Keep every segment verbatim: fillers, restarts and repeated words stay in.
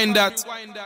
that.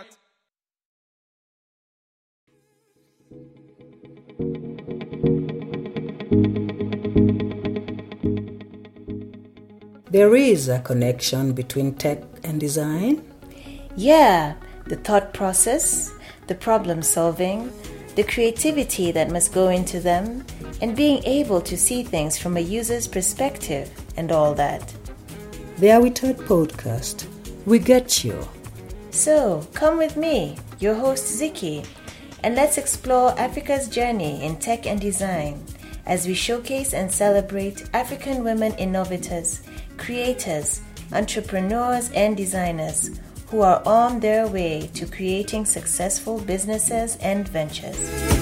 There is a connection between tech and design? Yeah, the thought process, the problem solving, the creativity that must go into them, and being able to see things from a user's perspective and all that. The Are We Taught podcast. We get you. So, come with me, your host Ziki, and let's explore Africa's journey in tech and design as we showcase and celebrate African women innovators, creators, entrepreneurs, and designers who are on their way to creating successful businesses and ventures.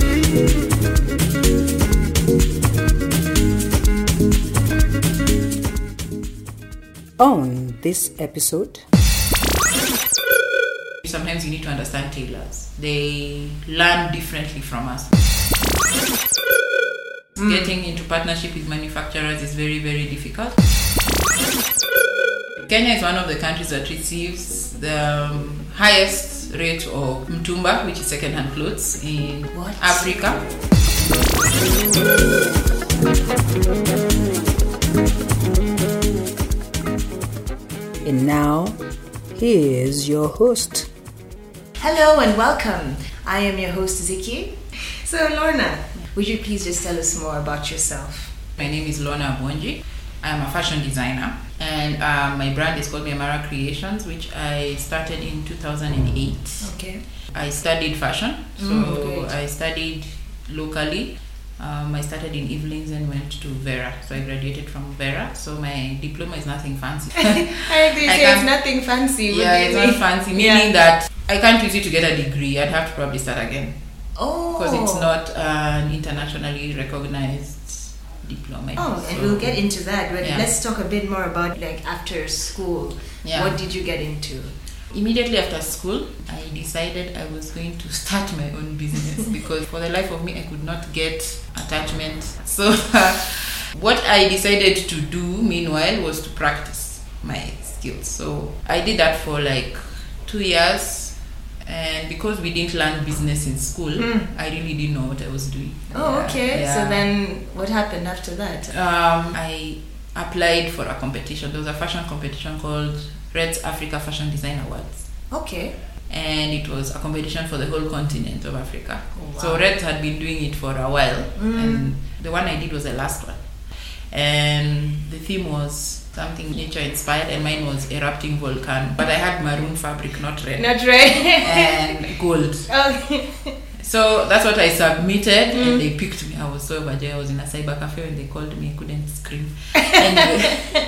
On this episode, sometimes you need to understand tailors. They learn differently from us. Mm. Getting into partnership with manufacturers is very, very difficult. Kenya is one of the countries that receives the um, highest rate of mtumba, which is second-hand clothes, in what? Africa. And now, here's your host. Hello and welcome. I am your host Ziki. So Lorna, would you please just tell us more about yourself? My name is Lorna Abonji. I'm a fashion designer, and uh, my brand is called Memara Creations, which I started in two thousand eight. Okay. I studied fashion, so mm, I studied locally. Um, I started in Evelyn's and went to Vera. So I graduated from Vera. So my diploma is nothing fancy. I agree. I say it's nothing fancy. Yeah, it's not fancy, meaning yeah. that I can't use it to get a degree. I'd have to probably start again. Oh. Because it's not an internationally recognized diploma. Oh, so, and we'll get into that. But yeah. let's talk a bit more about like after school. Yeah. What did you get into? Immediately after school, I decided I was going to start my own business because for the life of me, I could not get attachment. So uh, what I decided to do, meanwhile, was to practice my skills. So I did that for like two years. And because we didn't learn business in school, mm. I really didn't know what I was doing. Oh, yeah, okay. Yeah. So then what happened after that? Um, I applied for a competition. There was a fashion competition called Red's Africa Fashion Design Awards. Okay. And it was a competition for the whole continent of Africa. Oh, wow. So Reds had been doing it for a while. Mm. And the one I did was the last one. And the theme was something nature inspired, and mine was erupting volcano. But I had maroon fabric, not red. Not red. And gold. Okay. So that's what I submitted, mm. and they picked me. I was so overjoyed. I was in a cyber cafe when they called me. I couldn't scream. Anyway,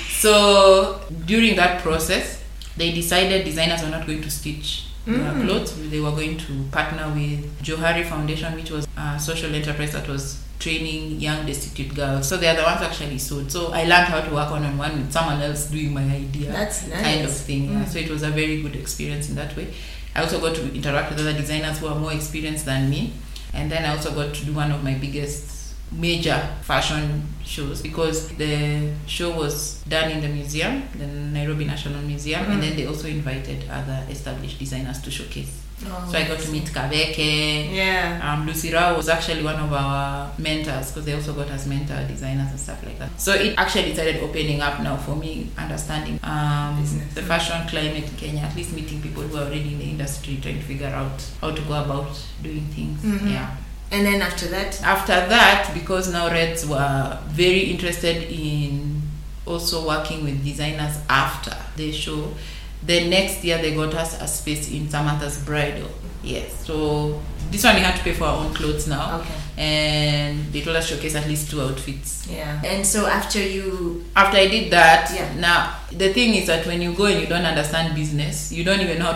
so during that process, they decided designers were not going to stitch mm. their clothes. They were going to partner with Johari Foundation, which was a social enterprise that was training young destitute girls. So they are the ones actually sewed. So I learned how to work on and one with someone else doing my idea. That's nice. Kind of thing. Mm. Yeah. So it was a very good experience in that way. I also got to interact with other designers who are more experienced than me. And then I also got to do one of my biggest major fashion shows because the show was done in the museum, the Nairobi National Museum, mm. and then they also invited other established designers to showcase. Oh, so I got to meet Kabeke. Yeah. Um, Lucy Rao was actually one of our mentors because they also got us mentor designers and stuff like that. So it actually started opening up now for me, understanding um, the fashion climate in Kenya, at least meeting people who are already in the industry, trying to figure out how to go about doing things. Mm-hmm. Yeah. And then after that? After that, because now Reds were very interested in also working with designers after the show, the next year they got us a space in Samantha's Bridal. Yes, so this one we had to pay for our own clothes now. Okay. And they told us showcase at least two outfits. Yeah. And so after you... After I did that, yeah. now the thing is that when you go and you don't understand business, you don't even know how